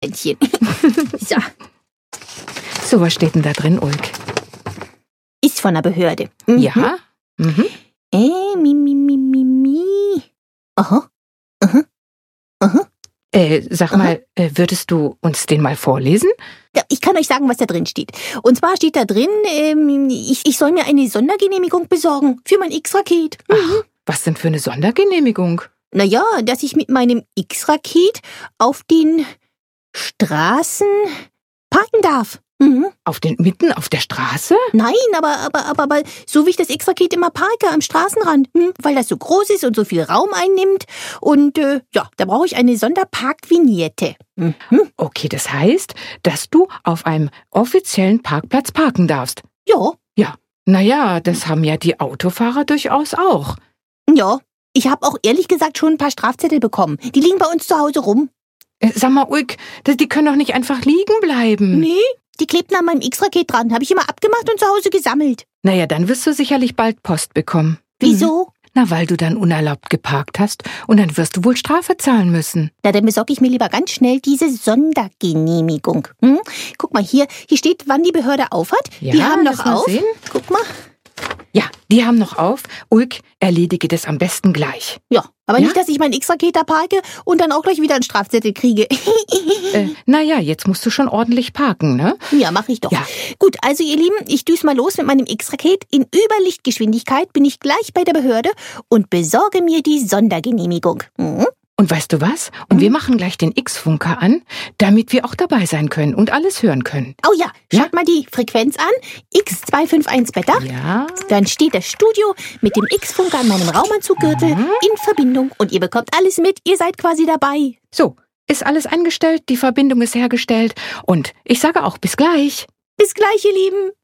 Kännchen. So. So, was steht denn da drin, Ulk? Ist von der Behörde. Ja? Mhm. Aha. Sag mal, würdest du uns den mal vorlesen? Ja, ich kann euch sagen, was da drin steht. Und zwar steht da drin, ich soll mir eine Sondergenehmigung besorgen für mein X-Raket. Ach, was denn für eine Sondergenehmigung? Naja, dass ich mit meinem X-Raket auf den Straßen parken darf. Mitten auf der Straße? Nein, aber so wie ich das X-Raket immer parke am Straßenrand, weil das so groß ist und so viel Raum einnimmt. Und da brauche ich eine Sonderparkvignette. Okay, das heißt, dass du auf einem offiziellen Parkplatz parken darfst. Ja. Ja, naja, das haben ja die Autofahrer durchaus auch. Ja, ich habe auch ehrlich gesagt schon ein paar Strafzettel bekommen. Die liegen bei uns zu Hause rum. Sag mal, Ulk, die können doch nicht einfach liegen bleiben. Nee, die klebten an meinem X-Raket dran. Habe ich immer abgemacht und zu Hause gesammelt. Naja, dann wirst du sicherlich bald Post bekommen. Wieso? Na, weil du dann unerlaubt geparkt hast und dann wirst du wohl Strafe zahlen müssen. Na, dann besorge ich mir lieber ganz schnell diese Sondergenehmigung. Guck mal, hier steht, wann die Behörde aufhat. Ja, die haben noch lass mal auf. sehen. Guck mal. Ja, die haben noch auf. Ulk, erledige das am besten gleich. Ja, aber Ja? nicht, dass ich mein X-Raket da parke und dann auch gleich wieder einen Strafzettel kriege. Naja, jetzt musst du schon ordentlich parken, ne? Ja, mach ich doch. Ja. Gut, also ihr Lieben, ich düse mal los mit meinem X-Raket. In Überlichtgeschwindigkeit bin ich gleich bei der Behörde und besorge mir die Sondergenehmigung. Und weißt du was? Und wir machen gleich den X-Funker an, damit wir auch dabei sein können und alles hören können. Oh ja, schaut mal die Frequenz an. X251 bei Dach. Ja. Dann steht das Studio mit dem X-Funker an meinem Raumanzuggürtel in Verbindung und ihr bekommt alles mit. Ihr seid quasi dabei. So, ist alles eingestellt, die Verbindung ist hergestellt und ich sage auch bis gleich. Bis gleich, ihr Lieben.